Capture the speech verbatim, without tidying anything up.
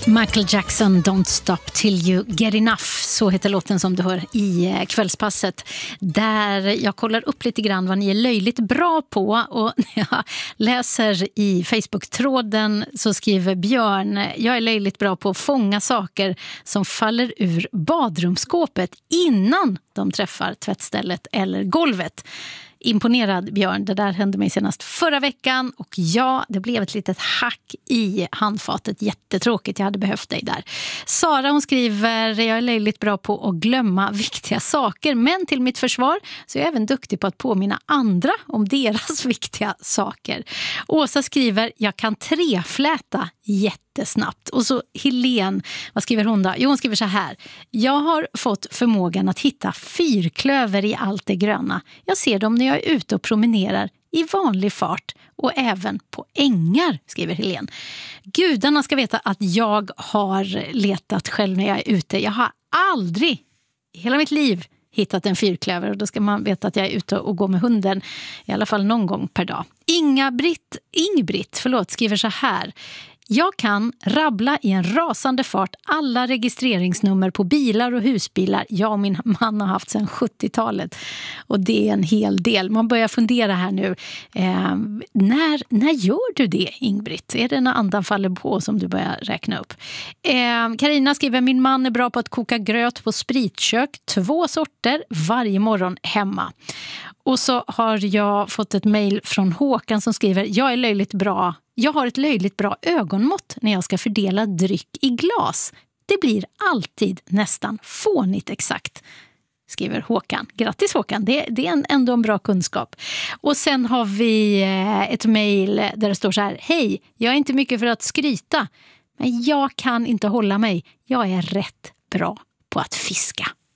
Michael Jackson, Don't Stop Till You Get Enough, så heter låten som du hör i kvällspasset, där jag kollar upp lite grann vad ni är löjligt bra på. Och när jag läser i Facebook-tråden så skriver Björn: jag är löjligt bra på att fånga saker som faller ur badrumsskåpet innan de träffar tvättstället eller golvet. Imponerad, Björn. Det där hände mig senast förra veckan och ja, det blev ett litet hack i handfatet. Jättetråkigt, jag hade behövt dig där. Sara, hon skriver: jag är löjligt bra på att glömma viktiga saker, men till mitt försvar så är jag även duktig på att påminna andra om deras viktiga saker. Åsa skriver: jag kan trefläta jättesnabbt. Och så Helene, vad skriver hon då? Jo, hon skriver så här: jag har fått förmågan att hitta fyrklöver i allt det gröna. Jag ser dem när jag är ute och promenerar i vanlig fart och även på ängar, skriver Helene. Gudarna ska veta att jag har letat själv när jag är ute. Jag har aldrig i hela mitt liv hittat en fyrklöver, och då ska man veta att jag är ute och går med hunden i alla fall någon gång per dag. Inga-Britt, Ingbritt, förlåt, skriver så här: jag kan rabbla i en rasande fart alla registreringsnummer på bilar och husbilar jag och min man har haft sedan sjuttiotalet. Och det är en hel del. Man börjar fundera här nu. Eh, när, när gör du det, Ingbritt? Är det när andan faller på som du börjar räkna upp? Karina eh, skriver: min man är bra på att koka gröt på spritkök. Två sorter varje morgon hemma. Och så har jag fått ett mejl från Håkan som skriver: jag är löjligt bra. Jag har ett löjligt bra ögonmått när jag ska fördela dryck i glas. Det blir alltid nästan fånigt exakt, skriver Håkan. Grattis Håkan, det, det är en, ändå en bra kunskap. Och sen har vi ett mejl där det står så här: hej, jag är inte mycket för att skryta, men jag kan inte hålla mig. Jag är rätt bra på att fiska.